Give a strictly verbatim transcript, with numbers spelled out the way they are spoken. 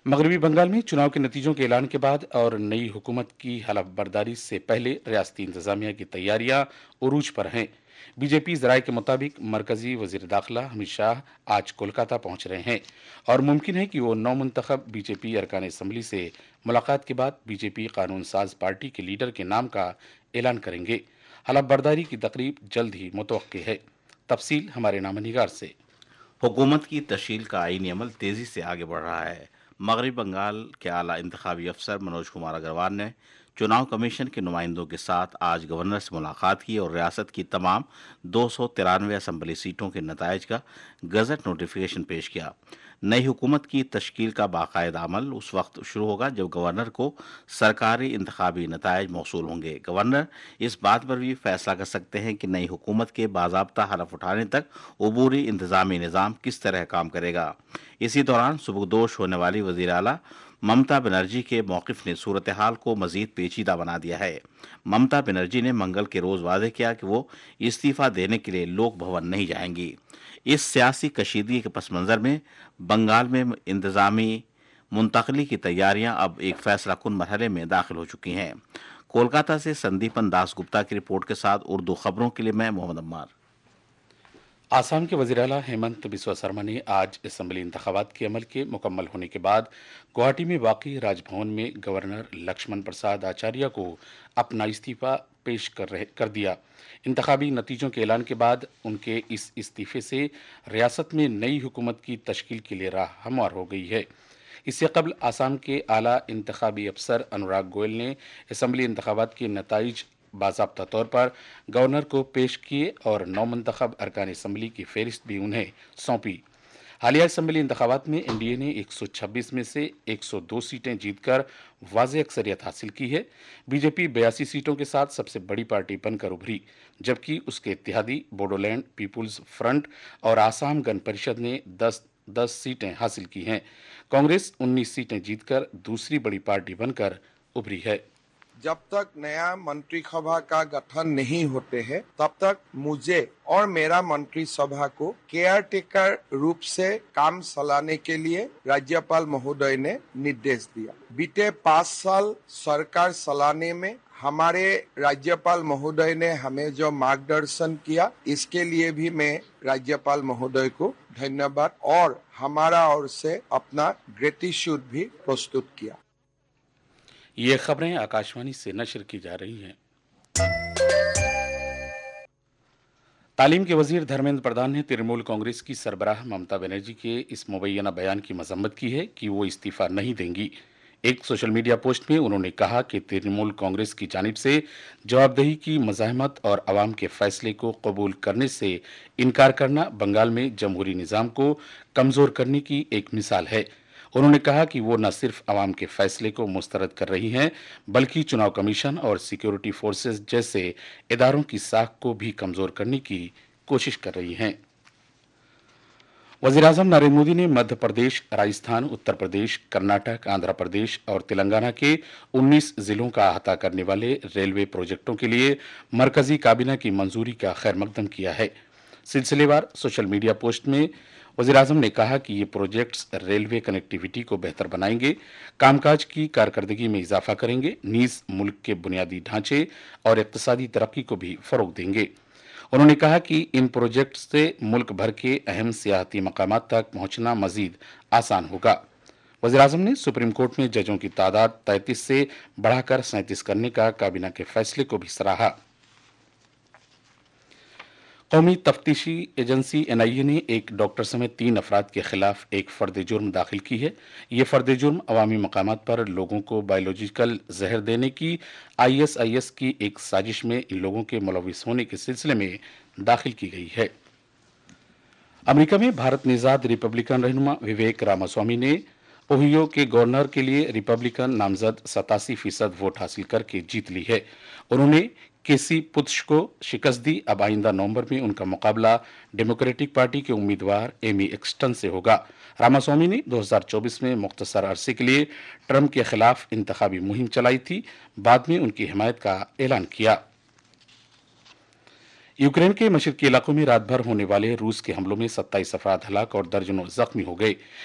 मगरबी बंगाल में चुनाव के नतीजों के ऐलान के बाद और नई हुकूमत की हलफ बर्दारी से पहले रियासती इंतजामिया की तैयारियां उरूज पर हैं। बीजेपी जराये के मुताबिक मरकजी वजीर दाखिला अमित शाह आज कोलकाता पहुंच रहे हैं और मुमकिन है कि वो नौ मुंतखब बीजेपी अरकान असम्बली से मुलाकात के बाद बीजेपी कानून साज पार्टी के लीडर के नाम का ऐलान करेंगे। हलफ बर्दारी की तकरीब जल्द ही मुतवक्के है। तफसील हमारे नामनिगार से। हुकूमत की तश्कील का आईनी अमल तेजी से आगे बढ़ रहा है। मगरबी बंगाल के आला इंतखाबी अफसर मनोज कुमार अग्रवाल ने चुनाव कमीशन के नुमाइंदों के साथ आज गवर्नर से मुलाकात की और रियासत की तमाम दो सौ तिरानवे असम्बली सीटों के नताइज का गजट नोटिफिकेशन पेश किया। नई हुकूमत की तश्कील का बाकायदा अमल उस वक्त शुरू होगा जब गवर्नर को सरकारी इंतखाबी नताइज मौसूल होंगे। गवर्नर इस बात पर भी फैसला कर सकते हैं कि नई हुकूमत के बाज़ाब्ता हलफ उठाने तक अबूरी इंतजामी निज़ाम किस तरह काम करेगा। इसी दौरान सुबकदोश होने वाली वज़ीर आला ममता बनर्जी के मौक़िफ़ ने सूरत हाल को मज़ीद पेचीदा बना दिया है। ममता बनर्जी ने मंगल के रोज़ वादे किया कि वो इस्तीफ़ा देने के लिए लोक भवन नहीं जाएंगी। इस सियासी कशीदगी के पस मंज़र में बंगाल में इंतज़ामी मुंतकली की तैयारियां अब एक फैसला कुन मरहले में दाखिल हो चुकी हैं। कोलकाता से संदीपन दास गुप्ता की रिपोर्ट के साथ उर्दू खबरों के लिए मैं मोहम्मद अम्मार। आसाम के वज़ीर आला हेमंत बिस्वा शर्मा ने आज असम्बली इंतखाबात के अमल के मुकम्मल होने के बाद गुवाहाटी में वाक़ई राजभवन में गवर्नर लक्ष्मण प्रसाद आचार्य को अपना इस्तीफ़ा पेश कर रहे कर दिया। इंतखाबी नतीजों के ऐलान के बाद उनके इस इस्तीफ़े से रियासत में नई हुकूमत की तश्कील के लिए राह हमवार हो गई है। इससे कबल आसाम के आला इंतखाबी अफसर अनुराग गोयल ने असम्बली इंतखाबात के नताइज बाज़ाब्ता तौर पर गवर्नर को पेश किए और नौ मुंतखब अरकान असम्बली की फहरिस्त भी उन्हें सौंपी। हालिया असम्बली इंतखाबात में एनडीए ने एक सौ छब्बीस में से एक सौ दो सीटें जीतकर वाज़ेह अक्सरियत हासिल की है। बीजेपी बयासी सीटों के साथ सबसे बड़ी पार्टी बनकर उभरी, जबकि उसके इत्तेहादी बोडोलैंड पीपुल्स फ्रंट और आसाम गण परिषद ने दस दस सीटें हासिल की हैं। कांग्रेस उन्नीस सीटें जीतकर दूसरी बड़ी पार्टी बनकर उभरी है। जब तक नया मंत्रिसभा का गठन नहीं होते हैं तब तक मुझे और मेरा मंत्रिसभा को केयर टेकर रूप से काम चलाने के लिए राज्यपाल महोदय ने निर्देश दिया। बीते पाँच साल सरकार चलाने में हमारे राज्यपाल महोदय ने हमें जो मार्गदर्शन किया, इसके लिए भी मैं राज्यपाल महोदय को धन्यवाद और हमारा ओर से अपना ग्रेटिट्यूड भी प्रस्तुत किया। ये खबरें आकाशवाणी से नशर की जा रही हैं। तालीम के वजीर धर्मेंद्र प्रधान ने तृणमूल कांग्रेस की सरबराह ममता बनर्जी के इस मुबैना बयान की मजम्मत की है कि वो इस्तीफा नहीं देंगी। एक सोशल मीडिया पोस्ट में उन्होंने कहा कि तृणमूल कांग्रेस की जानिब से जवाबदेही की मज़ाहमत और अवाम के फैसले को कबूल करने से इनकार करना बंगाल में जमहूरी निज़ाम को कमज़ोर करने की एक मिसाल है। उन्होंने कहा कि वो न सिर्फ अवाम के फैसले को मुस्तरद कर रही हैं, बल्कि चुनाव कमीशन और सिक्योरिटी फोर्सेस जैसे इदारों की साख को भी कमज़ोर करने की कोशिश कर रही हैं। वज़ीर-ए-आज़म नरेंद्र मोदी ने मध्य प्रदेश, राजस्थान, उत्तर प्रदेश, कर्नाटक, आंध्र प्रदेश और तेलंगाना के उन्नीस जिलों का अहाता करने वाले रेलवे प्रोजेक्टों के लिए मरकजी काबीना की मंजूरी का खैर मकदम किया है। सिलसिलेवार सोशल मीडिया पोस्ट में वज़ीर-ए-आज़म ने कहा कि ये प्रोजेक्ट्स रेलवे कनेक्टिविटी को बेहतर बनाएंगे, कामकाज की कारकर्दगी में इजाफा करेंगे, नीज़ मुल्क के बुनियादी ढांचे और इक़्तिसादी तरक्की को भी फ़रोग़ देंगे। उन्होंने कहा कि इन प्रोजेक्ट्स से मुल्क भर के अहम सियाहती मकामात तक पहुंचना मजीद आसान होगा। वज़ीर-ए-आज़म ने सुप्रीम कोर्ट में जजों की तादाद तैंतीस से बढ़ाकर सैंतीस करने का काबीना के फैसले को भी सराहा। कौमी तफ्तीशी एजेंसी एन आई ए ने एक डॉक्टर समेत तीन अफराद के खिलाफ एक फर्द जुर्म दाखिल की है। ये फर्द जुर्म अवामी मकामात पर लोगों को बायोलॉजिकल जहर देने की आई एस आई एस की एक साजिश में इन लोगों के मुलविस होने के सिलसिले में दाखिल की गई है। अमेरिका में भारत निजाद रिपब्लिकन रहनुमा विवेक रामास्वामी ने ओहियो के गवर्नर के लिए रिपब्लिकन नामजद सतासी फीसद वोट हासिल करके जीत ली है। उन्होंने केसी पुत्श को शिकस्त दी। अब आइंदा नवंबर में उनका मुकाबला डेमोक्रेटिक पार्टी के उम्मीदवार एमी एक्सटन से होगा। रामास्वामी ने दो हज़ार चौबीस में मुख्तसर अरसे के लिए ट्रंप के खिलाफ इंतखाबी मुहिम चलाई थी, बाद में उनकी हिमायत का ऐलान किया। यूक्रेन के मशरकी इलाकों में रात भर होने वाले रूस के हमलों में सत्ताईस अफराद हलाक और दर्जनों जख्मी हो गए।